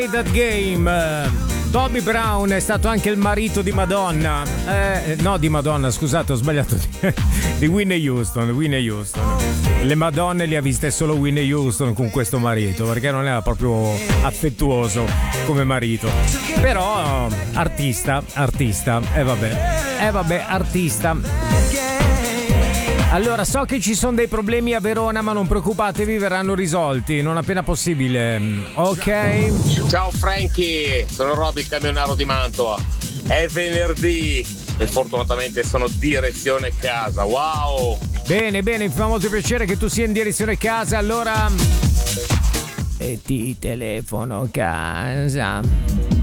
That Game. Bobby Brown è stato anche il marito di Madonna. No, di Madonna, scusate, ho sbagliato. Di Whitney Houston. Le Madonne le ha viste solo Whitney Houston con questo marito, perché non era proprio affettuoso come marito. Però artista. Vabbè, artista. Allora, so che ci sono dei problemi a Verona, ma non preoccupatevi, verranno risolti non appena possibile. Ok? Ciao Frankie, sono Robby, il camionaro di Mantova. È venerdì e fortunatamente sono direzione casa. Wow! Bene, mi fa molto piacere che tu sia in direzione casa. Allora, e ti telefono casa.